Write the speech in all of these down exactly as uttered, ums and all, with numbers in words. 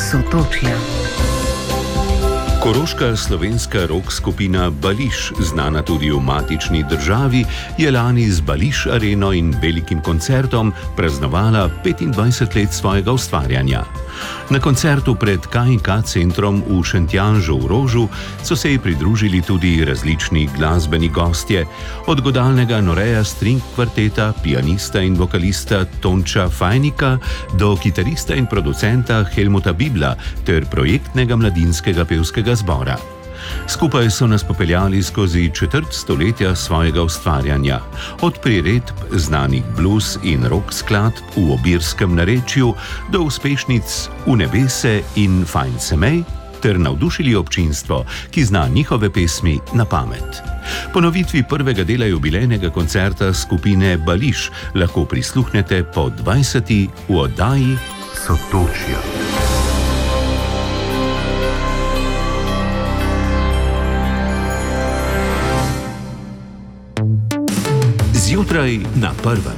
Sotočja. Koroška slovenska rock skupina Bališ, znana tudi v matični državi, je lani z Bališ areno in velikim koncertom praznovala petindvajset let svojega ustvarjanja. Na koncertu pred K in K centrom v Šentjanžu v Rožu so se ji pridružili tudi različni glasbeni gostje, od godalnega Noreja string kvarteta, pianista in vokalista Tonča Fajnika do kitarista in producenta Helmuta Bibla ter projektnega mladinskega pevskega zbora. Skupaj so nas popeljali skozi četrt stoletja svojega ustvarjanja, od priredb znanih blues in rock skladb v obirskem narečju do uspešnic V nebese in Fajn se mej, ter navdušili občinstvo, ki zna njihove pesmi na pamet. Ponovitvi prvega dela jubilejnega koncerta skupine Bališ lahko prisluhnete po dvajseti v oddaji Sotočja. Zjutraj na prvem.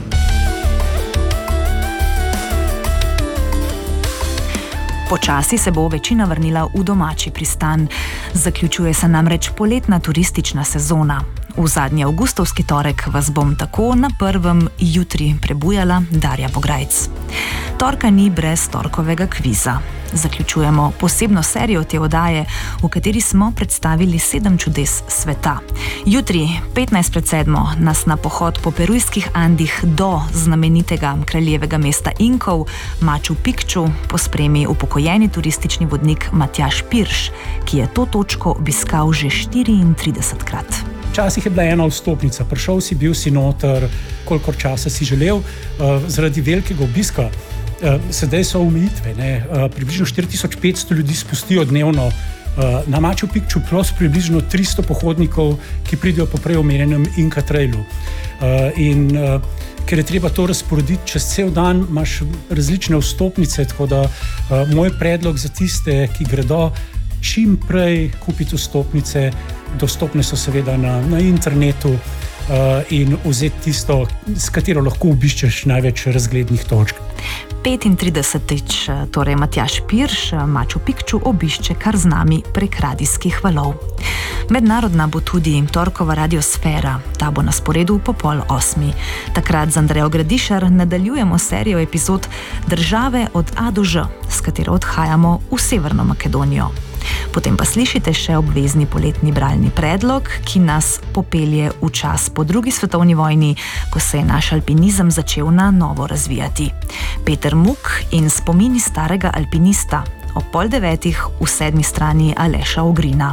Počasi se bo večina vrnila v domači pristan. Zaključuje se namreč poletna turistična sezona. V zadnji avgustovski torek vas bom tako na prvem jutri prebujala Darja Pograjc. Torka ni brez torkovega kviza. Zaključujemo posebno serijo te oddaje, v kateri smo predstavili sedem čudes sveta. Jutri, petnajst pred sedmo, nas na pohod po perujskih Andih do znamenitega kraljevega mesta Inkov, Machu Picchu, pospremi upokojeni turistični vodnik Matjaž Pirš, ki je to točko obiskal že štiriintridesetkrat. Včasih je bila ena vstopnica, prišel si, bil si noter, kolikor časa si želel, uh, zaradi velikega obiska. Uh, sedaj so omejitve, ne? Uh, približno štiri tisoč petsto ljudi spustijo dnevno uh, na Machu Picchu, plus približno tristo pohodnikov, ki pridejo po prej omenjenem Inka trailu. Uh, in uh, ker je treba to razporediti čez cel dan, imaš različne vstopnice, tako da uh, moj predlog za tiste, ki gredo, čim prej kupiti vstopnice. Dostopne so seveda na, na internetu uh, in vzeti tisto, s katero lahko obiščeš največ razglednih točk. petintridesetič, torej Matjaž Pirš, Machu Picchu obišče kar z nami prek radijskih valov. Mednarodna bo tudi torkova radiosfera, ta bo na sporedu po pol osmi. Takrat z Andrejo Gradišar nadaljujemo serijo epizod Države od A do Ž, s katero odhajamo v Severno Makedonijo. Potem pa slišite še obvezni poletni bralni predlog, ki nas popelje v čas po drugi svetovni vojni, ko se je naš alpinizem začel na novo razvijati. Peter Muk in spomini starega alpinista, ob pol devetih v sedmi strani Aleša Ogrina.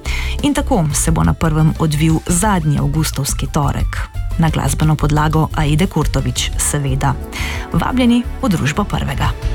In tako se bo na prvem odvil zadnji avgustovski torek. Na glasbeno podlago Aide Kurtovič, seveda. Vabljeni v družbo prvega.